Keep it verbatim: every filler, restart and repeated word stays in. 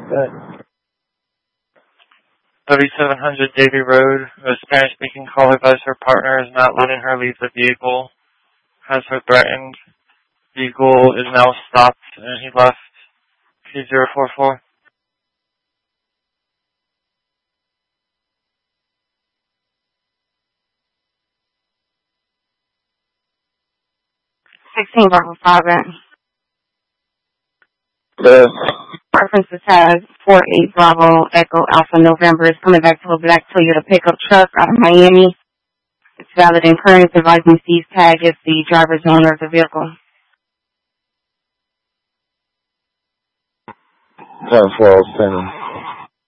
Good. thirty-seven hundred Davy Road. A Spanish-speaking caller advised her partner is not letting her leave the vehicle. Has her threatened. Vehicle is now stopped and he left. P zero four four. sixteen Bravo five. Good. References has four eight Bravo Echo Alpha November. Is coming back to a black Toyota pickup truck out of Miami. It's valid insurance. Advising Steve's tag is the driver's owner of the vehicle. ten twelve,